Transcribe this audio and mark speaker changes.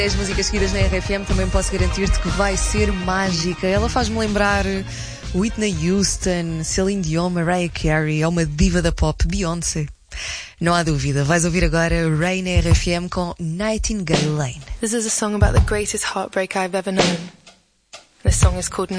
Speaker 1: As músicas seguidas na RFM também posso garantir-te que vai ser mágica. Ela faz-me lembrar Whitney Houston, Celine Dion, Mariah Carey, é uma diva da pop, Beyoncé. Não há dúvida, vais ouvir agora Ray na RFM com Nightingale Lane.
Speaker 2: This is a song about the greatest heartbreak I've ever known. This song is called